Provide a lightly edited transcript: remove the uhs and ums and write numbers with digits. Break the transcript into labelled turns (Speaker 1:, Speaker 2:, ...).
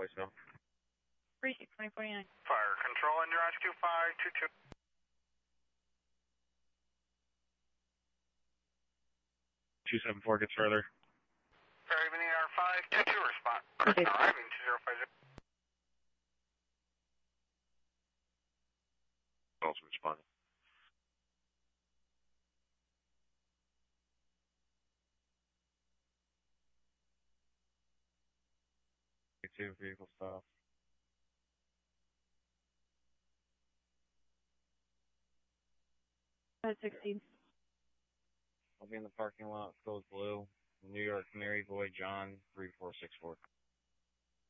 Speaker 1: voicemail.
Speaker 2: 362049.
Speaker 3: Fire control, under rescue 522.
Speaker 1: 274 gets further.
Speaker 3: Fairhaven ER 522, respond.
Speaker 2: Okay.
Speaker 3: Arriving 2050.
Speaker 1: Also responding. Two vehicle stop.
Speaker 2: At 16.
Speaker 1: I'll be in the parking lot. Goes blue. New York Mary Boy John 3464.